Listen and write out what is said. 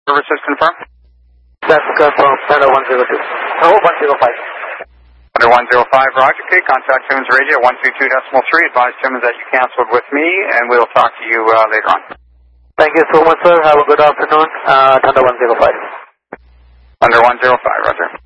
Services confirmed? That's confirmed, Thunder 102. Oh, 105. Under 105, Roger. Okay, contact Simmons Radio 122.3. Advise Simmons that you canceled with me, and we'll talk to you later on. Thank you so much, sir. Have a good afternoon. Thunder 105. Under 105, Roger.